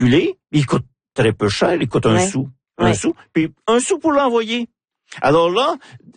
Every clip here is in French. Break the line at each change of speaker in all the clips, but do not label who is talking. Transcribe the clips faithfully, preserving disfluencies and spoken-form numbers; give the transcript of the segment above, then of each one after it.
circuler, il coûte très peu cher, il coûte un
ouais.
sou. Un
ouais.
sou, puis un sou pour l'envoyer. Alors là,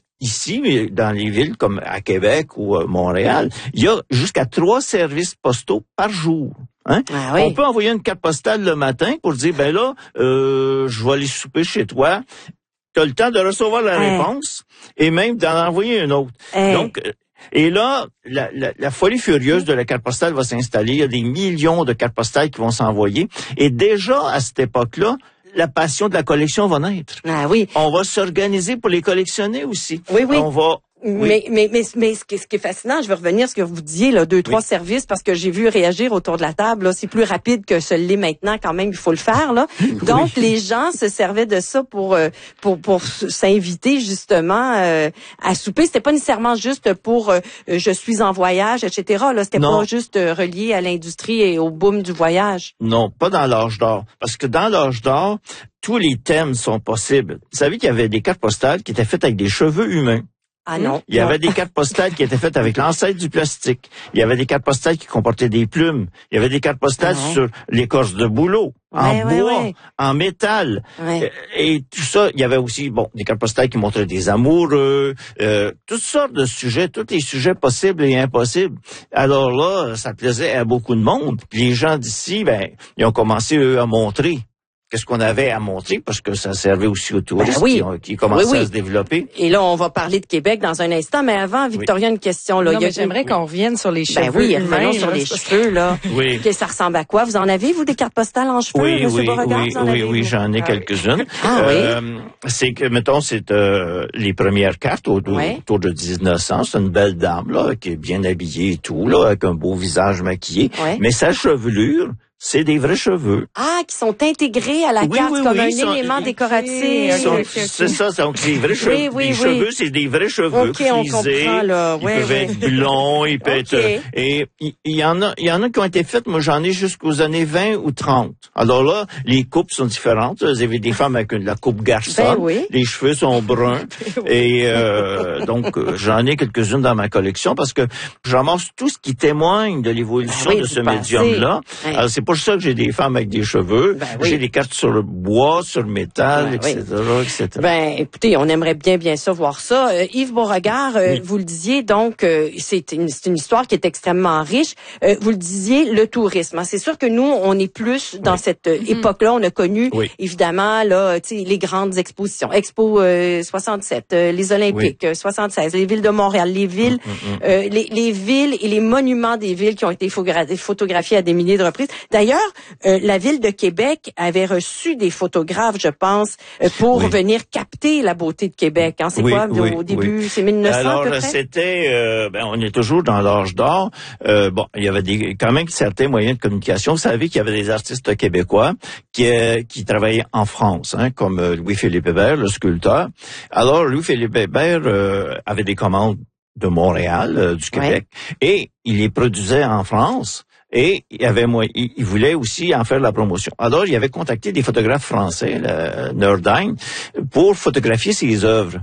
ici, dans les villes comme à Québec ou à Montréal, il y a jusqu'à trois services postaux par jour. Hein?
Ah oui.
On peut envoyer une carte postale le matin pour dire, ben là, euh, je vais aller souper chez toi. Tu as le temps de recevoir la
hey.
réponse et même d'en envoyer une autre.
Hey.
Donc, et là, la, la, la folie furieuse de la carte postale va s'installer. Il y a des millions de cartes postales qui vont s'envoyer. Et déjà, à cette époque-là, la passion de la collection va naître.
Ah oui.
On va s'organiser pour les collectionner aussi.
Oui, oui.
On va... Oui.
Mais, mais, mais, mais ce qui, ce qui est fascinant, je vais revenir à ce que vous disiez, là, deux, trois
oui.
services, parce que j'ai vu réagir autour de la table, là. C'est plus rapide que ce l'est maintenant, quand même, il faut le faire, là. Donc, oui. les gens se servaient de ça pour, euh, pour, pour s'inviter, justement, euh, à souper. C'était pas nécessairement juste pour, euh, je suis en voyage, et cetera, là. C'était
non.
pas juste euh, relié à l'industrie et au boom du voyage.
Non, pas dans l'âge d'or. Parce que dans l'âge d'or, tous les thèmes sont possibles. Vous savez qu'il y avait des cartes postales qui étaient faites avec des cheveux humains.
Ah non.
Il y
non.
avait des cartes postales qui étaient faites avec l'ancêtre du plastique. Il y avait des cartes postales qui comportaient des plumes. Il y avait des cartes postales ah ouais. sur l'écorce de bouleau,
ouais,
en
ouais,
bois,
ouais.
en métal.
Ouais.
Et, et tout ça, il y avait aussi bon des cartes postales qui montraient des amoureux, euh, toutes sortes de sujets, tous les sujets possibles et impossibles. Alors là, ça plaisait à beaucoup de monde. Puis les gens d'ici, ben, ils ont commencé eux à montrer. Qu'est-ce qu'on avait à montrer, parce que ça servait aussi aux touristes ben oui. qui, ont, qui commençaient oui, oui. à se développer.
Et là, on va parler de Québec dans un instant, mais avant, Victoria, oui. une question. Là.
Non,
Il y a...
mais j'aimerais oui. qu'on revienne sur les cheveux.
Ben oui,
humains,
revenons sur
là,
les cheveux, là.
Oui.
Que ça ressemble à quoi? Vous en avez, vous, des cartes postales en cheveux,
oui,
M.
oui,
Beauregard?
Oui,
vous en
oui,
avez,
oui,
vous?
j'en ai
ah,
quelques-unes.
Ah
euh,
oui?
C'est que, mettons, c'est euh, les premières cartes autour,
ouais.
autour de dix-neuf cents. C'est une belle dame, là, qui est bien habillée et tout, là, avec un beau visage maquillé.
Ouais.
Mais sa chevelure, c'est des vrais cheveux.
Ah, qui sont intégrés à la
oui,
carte
oui,
comme
oui,
un
sont,
élément décoratif.
Sont, okay, okay, c'est ça, donc c'est des vrais cheveux.
Oui, oui,
les
oui.
cheveux, c'est des vrais cheveux
okay,
frisés.
On comprend, là.
Ils
ouais,
peuvent
ouais.
être blonds, ils peuvent
okay.
être... Et il y, y en a, il y en a qui ont été faites, moi j'en ai jusqu'aux années vingt ou trente. Alors là, les coupes sont différentes. Vous avez des femmes avec une, la coupe garçon.
Ben oui.
Les cheveux sont bruns. oui. Et euh, donc, j'en ai quelques-unes dans ma collection parce que j'amasse tout ce qui témoigne de l'évolution
ben oui,
de ce
pensez.
médium-là.
Hein.
Alors, c'est pour ça que j'ai des femmes avec des cheveux.
Ben oui.
J'ai des cartes sur le bois, sur le métal,
ben
et cetera,
oui.
et cetera.
Ben, écoutez, on aimerait bien, bien ça, voir ça. Euh, Yves Beauregard, euh,
oui.
vous le disiez, donc, euh, c'est une, c'est une histoire qui est extrêmement riche. Euh, vous le disiez, le tourisme. Hein. C'est sûr que nous, on est plus dans oui. cette euh, mm-hmm. époque-là. On a connu, oui. évidemment, là, tu sais, les grandes expositions. Expo euh, soixante-sept, euh, les Olympiques, oui. euh, soixante-seize, les villes de Montréal, les villes, mm-hmm. euh, les, les villes et les monuments des villes qui ont été photographiés à des milliers de reprises. D'ailleurs, euh, la ville de Québec avait reçu des photographes, je pense, pour oui. venir capter la beauté de Québec. Hein. C'est
oui,
quoi,
oui,
au début?
Oui.
C'est mille neuf cents
Alors,
à peu près?
c'était, euh, ben, on est toujours dans l'âge d'or. Euh, bon, il y avait des, quand même certains moyens de communication. Vous savez qu'il y avait des artistes québécois qui, euh, qui travaillaient en France, hein, comme euh, Louis-Philippe Hébert, le sculpteur. Alors, Louis-Philippe Hébert euh, avait des commandes de Montréal, euh, du Québec, ouais. et il les produisait en France. Et il avait moi, il, il voulait aussi en faire la promotion. Alors, il avait contacté des photographes français, le Nordheim, pour photographier ses œuvres.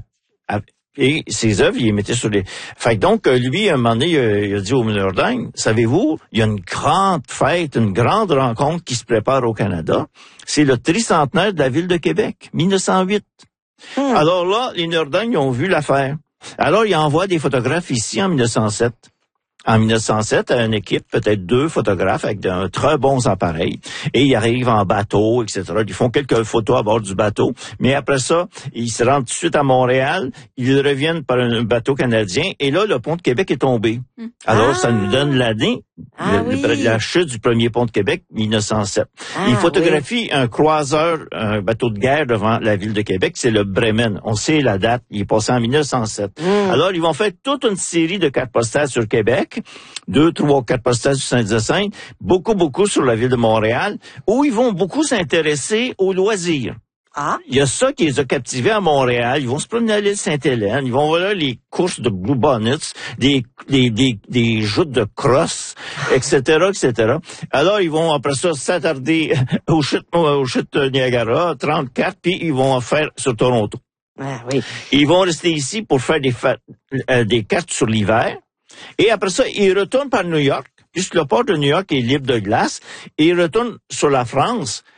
Et ses œuvres, il les mettait sur les... Fait que donc, lui, à un moment donné, il a, il a dit au Nordheim, savez-vous, il y a une grande fête, une grande rencontre qui se prépare au Canada. C'est le tricentenaire de la ville de Québec, mille neuf cent huit. Hmm. Alors là, les Nordheim, ils ont vu l'affaire. Alors, ils envoient des photographes ici en mille neuf cent sept. En mille neuf cent sept, à une équipe, peut-être deux photographes avec de très bons appareils. Et ils arrivent en bateau, et cetera. Ils font quelques photos à bord du bateau. Mais après ça, ils se rendent tout de suite à Montréal. Ils reviennent par un bateau canadien. Et là, le pont de Québec est tombé. Alors, ah. ça nous donne l'année,
ah,
le,
oui.
le, la chute du premier pont de Québec, mille neuf cent sept.
Ah,
ils photographient
oui.
un croiseur, un bateau de guerre devant la ville de Québec. C'est le Bremen. On sait la date. Il est passé en mille neuf cent sept. Mm. Alors, ils vont faire toute une série de cartes postales sur Québec. Deux, trois, quatre postales sur Saint-Hyacinthe, beaucoup, beaucoup sur la ville de Montréal, où ils vont beaucoup s'intéresser aux loisirs.
Ah.
Il y a ça qui les a captivés à Montréal. Ils vont se promener à l'île Sainte-Hélène. Ils vont voir les courses de Blue Bonnets, des, des, des, des joutes de crosse, et cetera, et cetera. Alors, ils vont, après ça, s'attarder aux chutes, aux chutes Niagara, trente-quatre, puis ils vont en faire sur Toronto.
Ah, oui.
Ils vont rester ici pour faire des, fa- euh, des cartes sur l'hiver. Et après ça, ils retournent par New York, puisque le port de New York est libre de glace, et ils retournent sur la France